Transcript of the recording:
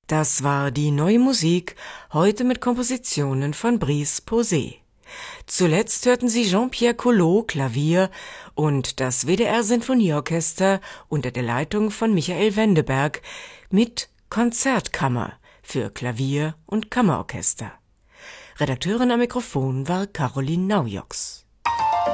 Das war die neue Musik, heute mit Kompositionen von Brice Posay. Zuletzt hörten Sie Jean-Pierre Collot, Klavier, und das WDR Sinfonieorchester unter der Leitung von Michael Wendeberg mit Konzertkammer für Klavier und Kammerorchester. Redakteurin am Mikrofon war Caroline Naujoks.